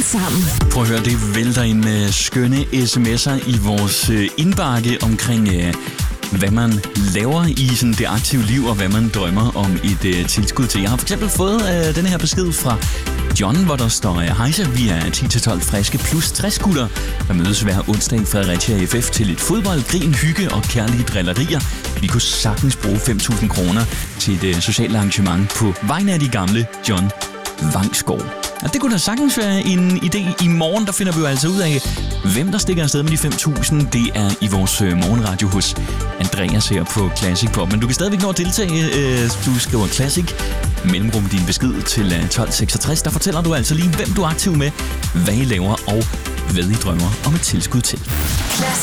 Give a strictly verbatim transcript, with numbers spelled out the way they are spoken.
sammen. Prøv at høre, det vælter ind med skønne sms'er i vores indbakke omkring, hvad man laver i sådan det aktive liv, og hvad man drømmer om et uh, tilskud til. Jeg har for eksempel fået uh, denne her besked fra John, hvor der står, hej så, vi er ti til tolv friske plus tres gutter, der mødes hver onsdag i Fredericia F F til lidt fodbold, grin, hygge og kærlige drillerier. Vi kunne sagtens bruge fem tusind kroner til et uh, socialt arrangement på vegne af de gamle John Vangsgaard. Og det kunne da sagtens være en idé. I morgen, der finder vi jo altså ud af, hvem der stikker afsted med de fem tusind. Det er i vores øh, morgenradio hos Andreas her på Classic Pop. Men du kan stadigvæk nå at deltage. Øh, du skriver Classic, mellemrum din besked til øh, tolv seksogtres. Der fortæller du altså lige, hvem du er aktiv med, hvad I laver og hvad I drømmer om et tilskud til. Classic.